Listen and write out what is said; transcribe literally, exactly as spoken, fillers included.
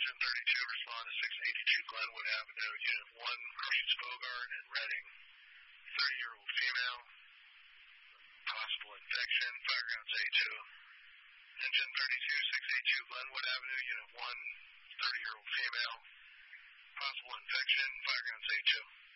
Engine thirty-two, respond to six eighty-two Glenwood Avenue, Unit one, Creeds Bogart and Reading. thirty-year-old female, possible infection, firegrounds A two. Engine thirty-two, six eighty-two Glenwood Avenue, Unit one, thirty-year-old female, possible infection, firegrounds A two.